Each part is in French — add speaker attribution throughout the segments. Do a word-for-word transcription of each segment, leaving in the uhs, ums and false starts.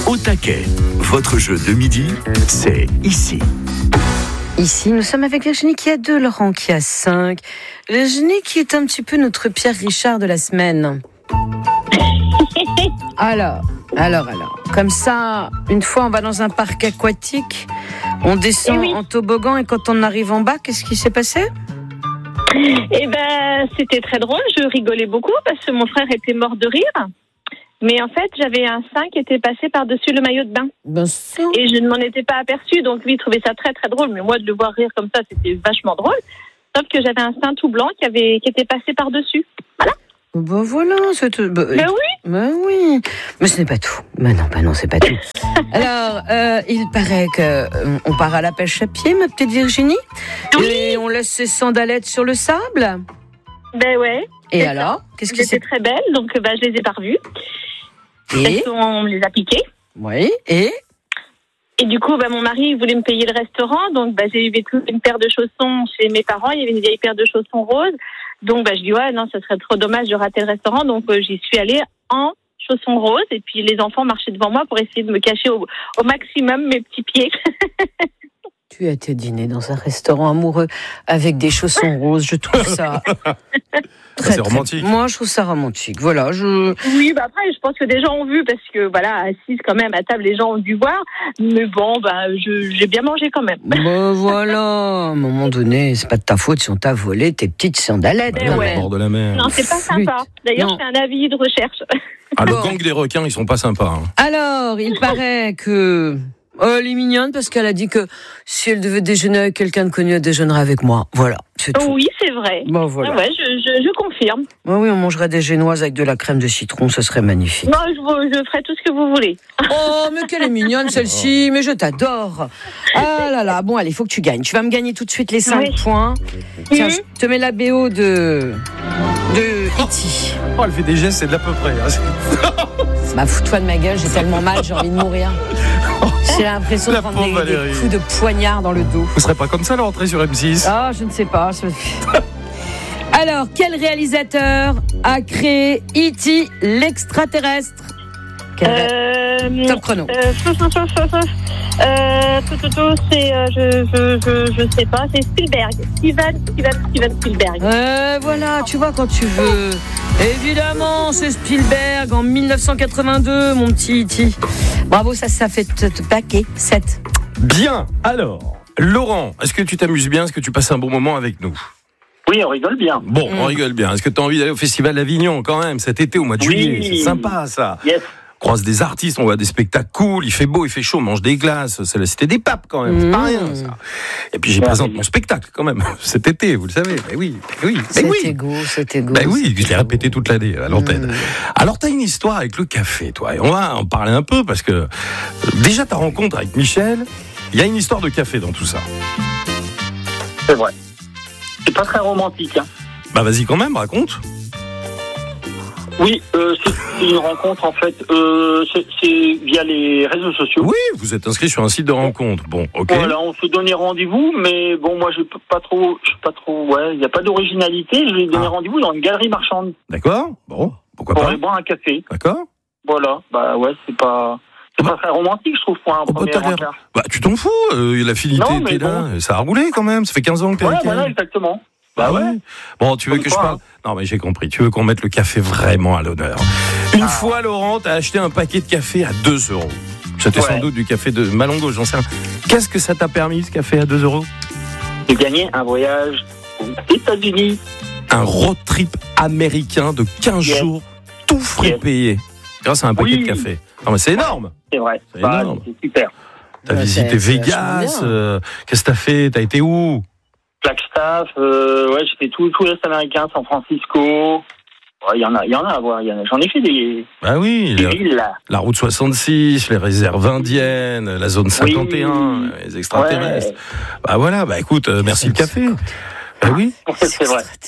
Speaker 1: Au taquet, votre jeu de midi, c'est ici.
Speaker 2: Ici, nous sommes avec Virginie qui a deux, Laurent qui a cinq. Virginie qui est un petit peu notre Pierre Richard de la semaine. Alors, alors, alors. Comme ça, une fois on va dans un parc aquatique, on descend
Speaker 3: Eh oui.
Speaker 2: en toboggan et quand on arrive en bas, qu'est-ce qui s'est passé ?
Speaker 3: Eh ben, c'était très drôle. Je rigolais beaucoup parce que mon frère était mort de rire. Mais en fait, j'avais un sein qui était passé par-dessus le maillot de bain.
Speaker 2: Ben ça.
Speaker 3: Et je ne m'en étais pas aperçue. Donc lui, il trouvait ça très, très drôle. Mais moi, de le voir rire comme ça, c'était vachement drôle. Sauf que j'avais un sein tout blanc qui, avait, qui était passé par-dessus. Voilà.
Speaker 2: Ben voilà, c'est tout. Ben,
Speaker 3: Ben oui.
Speaker 2: ben oui. Mais ce n'est pas tout. Ben non, ben non, c'est pas tout. Alors, euh, il paraît que euh, on part à la pêche à pied, ma petite Virginie.
Speaker 3: Oui.
Speaker 2: Et on laisse ses sandalettes sur le sable.
Speaker 3: Ben ouais.
Speaker 2: Et
Speaker 3: C'est
Speaker 2: alors, qu'est-ce qui
Speaker 3: Elles
Speaker 2: s'est
Speaker 3: étaient très belles. Donc, ben, je les ai pas revues.
Speaker 2: Et
Speaker 3: Elles sont- on me les a piquées.
Speaker 2: oui. Et
Speaker 3: Et du coup, bah, mon mari voulait me payer le restaurant, donc bah, j'ai eu une paire de chaussons chez mes parents. Il y avait une vieille paire de chaussons roses. Donc bah, je dis ouais, non, ça serait trop dommage de rater le restaurant. Donc euh, j'y suis allée en chaussons roses. Et puis les enfants marchaient devant moi pour essayer de me cacher au, au maximum mes petits pieds.
Speaker 2: tu as été dîner dans un restaurant amoureux avec des chaussons roses. Je trouve ça très,
Speaker 4: C'est
Speaker 2: très-
Speaker 4: romantique.
Speaker 2: Moi, je trouve ça romantique. Voilà, je.
Speaker 3: Oui, bah après, je pense que des gens ont vu parce que voilà, assise quand même à table, les gens ont dû voir. Mais bon, bah je, j'ai bien mangé quand même.
Speaker 2: Ben voilà, à un moment donné, c'est pas de ta faute si on t'a volé tes petites sandalettes.
Speaker 3: Ben
Speaker 2: quand
Speaker 3: ouais.
Speaker 2: même.
Speaker 4: Au bord de la mer.
Speaker 3: Non, c'est pas
Speaker 2: Flûte.
Speaker 3: sympa. D'ailleurs,
Speaker 2: Non.
Speaker 3: je fais un avis de recherche.
Speaker 4: Ah, le
Speaker 2: Bon.
Speaker 4: gang des requins, ils sont pas sympas. Hein.
Speaker 2: Alors, il paraît que. Oh, elle est mignonne parce qu'elle a dit que si elle devait déjeuner avec quelqu'un de connu, elle déjeunerait avec moi. Voilà, c'est tout.
Speaker 3: Oui, c'est vrai.
Speaker 2: Bon, voilà.
Speaker 3: Ah ouais, je, je, je confirme.
Speaker 2: Ouais, oui, on mangerait des génoises avec de la crème de citron, ce serait magnifique.
Speaker 3: Moi, je, vous- je ferai tout ce que vous voulez.
Speaker 2: Oh, mais qu'elle est mignonne celle-ci, mais je t'adore. Ah là là, bon allez, il faut que tu gagnes. Tu vas me gagner tout de suite les cinq
Speaker 3: Oui.
Speaker 2: points. Tiens,
Speaker 3: Mhm.
Speaker 2: je te mets la B O de de E T.
Speaker 4: Oh, elle fait des gestes, c'est de l'à peu près. Hein.
Speaker 2: Bah fous-toi de ma gueule, j'ai tellement mal, j'ai envie de mourir. J'ai l'impression de
Speaker 4: La
Speaker 2: prendre
Speaker 4: pauvre
Speaker 2: des, des
Speaker 4: Valérie.
Speaker 2: coups de poignard dans le dos.
Speaker 4: Vous serez pas comme ça, la rentrée sur M six.
Speaker 2: Ah, je ne sais pas. je- Alors, quel réalisateur a créé E T l'extraterrestre? Quel ré-
Speaker 3: Euh,
Speaker 2: Top chrono.
Speaker 3: euh, fou, fou, fou, fou, fou. Euh, tout, tout, tout, c'est, euh, je, je, je, je sais pas, c'est Spielberg. Steven, Steven, Steven Spielberg.
Speaker 2: Euh, voilà, tu vois quand tu veux. Évidemment, c'est Spielberg en dix-neuf cent quatre-vingt-deux, mon petit E T. Bravo, ça, ça fait te, te paquet. sept.
Speaker 4: Bien, alors, Laurent, est-ce que tu t'amuses bien? Est-ce que tu passes un bon moment avec nous?
Speaker 5: Oui, on rigole bien.
Speaker 4: Bon,
Speaker 2: Mm.
Speaker 4: on rigole bien. Est-ce que tu as envie d'aller au Festival d'Avignon quand même cet été au mois de
Speaker 5: Oui.
Speaker 4: juillet? C'est sympa ça.
Speaker 5: Yes.
Speaker 4: On croise des artistes, on voit des spectacles cool, il fait beau, il fait chaud, on mange des glaces, c'est la cité des papes quand même, c'est pas
Speaker 2: Mm.
Speaker 4: rien ça. Et puis j'y
Speaker 5: Ouais.
Speaker 4: présente mon spectacle quand même, cet été, vous le savez. Mais oui, mais oui, mais
Speaker 2: C'est
Speaker 4: oui.
Speaker 2: égo, c'est égo.
Speaker 4: Ben oui, je l'ai répété toute l'année à l'antenne.
Speaker 2: Mm.
Speaker 4: Alors, t'as une histoire avec le café, toi, et on va en parler un peu parce que euh, déjà ta rencontre avec Michel, il y a une histoire de café dans tout ça.
Speaker 5: C'est vrai. C'est pas très romantique. Hein.
Speaker 4: Bah vas-y quand même, raconte.
Speaker 5: Oui, euh, c'est c'est une rencontre en fait. Euh, c'est c'est via les réseaux sociaux.
Speaker 4: Oui, vous êtes inscrit sur un site de rencontre. Bon, ok.
Speaker 5: Voilà, on se donnait rendez-vous, mais bon, moi, je peux pas trop, je suis pas trop, ouais, il n'y a pas d'originalité. Je lui ai donné
Speaker 4: Ah.
Speaker 5: rendez-vous dans une galerie marchande
Speaker 4: D'accord. Bon, pourquoi
Speaker 5: pour
Speaker 4: pas.
Speaker 5: aller boire un café.
Speaker 4: D'accord.
Speaker 5: Voilà, bah ouais, c'est pas, c'est
Speaker 4: Bah.
Speaker 5: pas très romantique, je trouve, pour un
Speaker 4: Oh, bah,
Speaker 5: premier
Speaker 4: t'as l'air-
Speaker 5: regard.
Speaker 4: Bah tu t'en fous, euh, l'affinité
Speaker 5: Non, mais
Speaker 4: était là, et ça a roulé quand même. Ça fait quinze ans que t'es
Speaker 5: Ouais,
Speaker 4: avec
Speaker 5: voilà,
Speaker 4: elle.
Speaker 5: exactement.
Speaker 4: Bah ouais. Bon, tu veux
Speaker 5: Comme
Speaker 4: que je
Speaker 5: quoi,
Speaker 4: parle Non, mais j'ai compris. Tu veux qu'on mette le café vraiment à l'honneur. Une
Speaker 5: Ah.
Speaker 4: fois, Laurent, t'as acheté un paquet de café à deux euros. C'était
Speaker 5: Ouais.
Speaker 4: sans doute du café de Malongo, j'en sais rien. Qu'est-ce que ça t'a permis, ce café à deux euros?
Speaker 5: J'ai gagné un voyage aux États-Unis.
Speaker 4: Un road trip américain de quinze
Speaker 5: Yes.
Speaker 4: jours, tout frais
Speaker 5: Yes.
Speaker 4: payé, grâce à un paquet
Speaker 5: Oui.
Speaker 4: de café. Non, mais c'est énorme.
Speaker 5: C'est vrai.
Speaker 4: C'est
Speaker 5: Bah,
Speaker 4: énorme.
Speaker 5: c'est super.
Speaker 4: T'as
Speaker 2: Ouais,
Speaker 4: visité
Speaker 2: c'est- c'est
Speaker 4: Vegas,
Speaker 2: vachement bien.
Speaker 4: euh, qu'est-ce que t'as fait? T'as été où?
Speaker 5: Flagstaff, euh, ouais, j'ai fait tout, tout l'Est américain, San Francisco. Il y en a, il y en a à voir. y en a- J'en ai fait des,
Speaker 4: Bah oui,
Speaker 5: des
Speaker 4: la,
Speaker 5: villes là.
Speaker 4: la route soixante-six, les réserves indiennes, la zone cinquante et un,
Speaker 5: Oui.
Speaker 4: les extraterrestres.
Speaker 5: Ouais.
Speaker 4: Bah voilà, bah écoute, euh, merci le café. Bah oui.
Speaker 5: C'est vrai.
Speaker 2: Extraterrestre.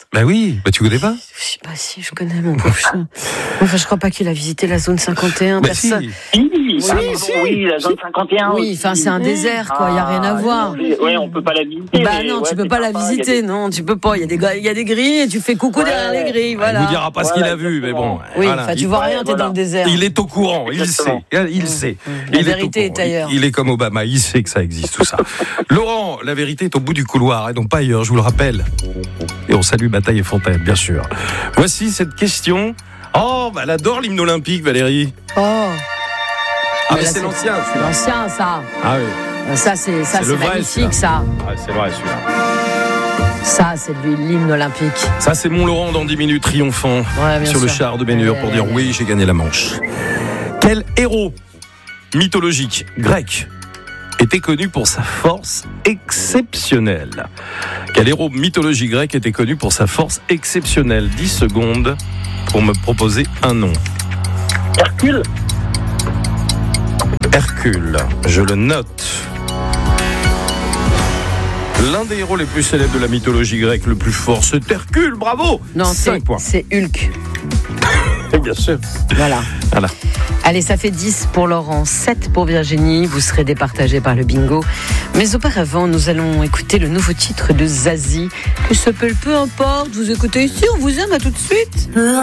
Speaker 4: Bah oui, bah tu connais pas?
Speaker 2: Je sais pas si je connais mon pauvre chat. Enfin, je crois pas qu'il a visité la zone cinquante et un.
Speaker 4: Bah
Speaker 2: Personne.
Speaker 4: si.
Speaker 5: Oui,
Speaker 2: Oui,
Speaker 5: pardon,
Speaker 2: si.
Speaker 5: oui, la zone cinquante et un.
Speaker 2: Oui, enfin, c'est un désert, quoi. Il y a rien à voir.
Speaker 5: Oui, on peut pas la visiter.
Speaker 2: Bah
Speaker 5: mais
Speaker 2: non,
Speaker 5: ouais,
Speaker 2: tu peux
Speaker 5: c'est
Speaker 2: pas la
Speaker 5: sympa, il y a
Speaker 2: visiter,
Speaker 5: des-
Speaker 2: non, tu peux pas. Il y a des, gra- il y a des grilles et tu fais coucou
Speaker 5: Ouais,
Speaker 2: derrière les grilles,
Speaker 4: Il
Speaker 2: voilà.
Speaker 4: vous dira pas ce qu'il
Speaker 5: Voilà,
Speaker 4: a vu, mais bon.
Speaker 2: Oui,
Speaker 4: voilà.
Speaker 2: enfin, tu
Speaker 4: Il-
Speaker 2: vois
Speaker 5: ouais,
Speaker 2: rien, t'es
Speaker 5: voilà.
Speaker 2: dans le désert.
Speaker 4: Il est au courant, il
Speaker 5: Exactement.
Speaker 4: sait, il sait.
Speaker 2: La
Speaker 4: Il
Speaker 2: vérité
Speaker 4: au
Speaker 2: est
Speaker 4: courant.
Speaker 2: ailleurs.
Speaker 4: Il, il est comme Obama, il sait que ça existe tout ça. Laurent, la vérité est au bout du couloir et non pas ailleurs, je vous le rappelle. Et on salue Bataille et Fontaine, bien sûr. Voici cette question. Oh, bah, elle adore l'hymne olympique, Valérie.
Speaker 2: Oh.
Speaker 4: Ah,
Speaker 2: Mais
Speaker 4: mais
Speaker 2: là,
Speaker 4: c'est l'ancien,
Speaker 2: C'est
Speaker 4: celui-là.
Speaker 2: l'ancien, ça.
Speaker 4: Ah oui,
Speaker 2: Ça, c'est, ça,
Speaker 4: C'est
Speaker 2: c'est,
Speaker 4: le vrai,
Speaker 2: magnifique, ça.
Speaker 4: ah, c'est vrai celui-là.
Speaker 2: Ça, c'est lui, l'hymne olympique.
Speaker 4: Ça, c'est mon Laurent dans dix minutes triomphant
Speaker 2: Ouais, bien
Speaker 4: sur le
Speaker 2: sûr.
Speaker 4: char de Bénur pour dire oui, j'ai gagné la manche. Quel héros mythologique grec était connu pour sa force exceptionnelle? Quel héros mythologique grec était connu pour sa force exceptionnelle? dix secondes pour me proposer un nom.
Speaker 5: Hercule.
Speaker 4: Hercule, je le note. L'un des héros les plus célèbres de la mythologie grecque, le plus fort, c'est Hercule, bravo.
Speaker 2: Non, c'est,
Speaker 4: cinq points.
Speaker 2: c'est Hulk.
Speaker 4: Bien sûr.
Speaker 2: Voilà.
Speaker 4: Voilà.
Speaker 2: Allez, ça fait dix pour Laurent, sept pour Virginie. Vous serez départagés par le bingo. Mais auparavant, nous allons écouter le nouveau titre de Zazie. Que s'appelle Peu importe, vous écoutez ici, on vous aime, à tout de suite.